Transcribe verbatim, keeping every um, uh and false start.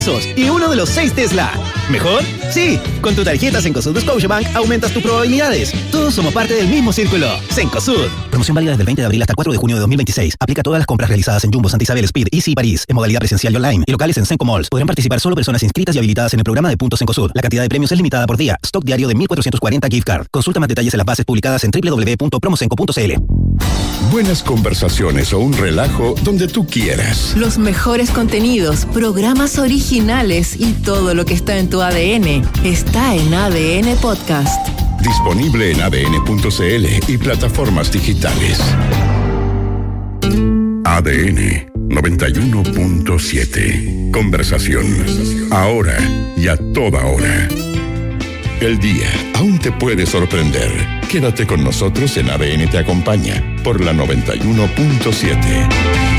y uno de los seis Tesla. ¿Mejor? Sí. Con tu tarjeta Cencosud de Scotiabank aumentas tus probabilidades. Todos somos parte del mismo círculo. Cencosud. Promoción válida desde el veinte de abril hasta el cuatro de junio de dos mil veintiséis. Aplica a todas las compras realizadas en Jumbo, Santa Isabel, Speed, Easy y París. En modalidad presencial y online. Y locales en Cenco Malls. Podrán participar solo personas inscritas y habilitadas en el programa de puntos Cencosud. La cantidad de premios es limitada por día. Stock diario de mil cuatrocientos cuarenta gift card. Consulta más detalles en las bases publicadas en doble u doble u doble u punto promocenco punto c l. Buenas conversaciones o un relajo donde tú quieras. Los mejores contenidos, programas originales y todo lo que está en tu A D N está en A D N Podcast. Disponible en a d n punto c l y plataformas digitales. A D N noventa y uno punto siete. Conversación. Ahora y a toda hora. El día aún te puede sorprender. Quédate con nosotros en A D N Te Acompaña por la noventa y uno punto siete.